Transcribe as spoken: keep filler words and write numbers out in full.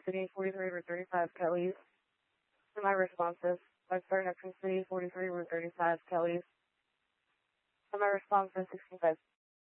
City, forty-three, route thirty-five, Kelly's. Semi-responsive. five star Neptune City, forty-three, route thirty-five, Kelly's. Semi-responsive, sixteen five.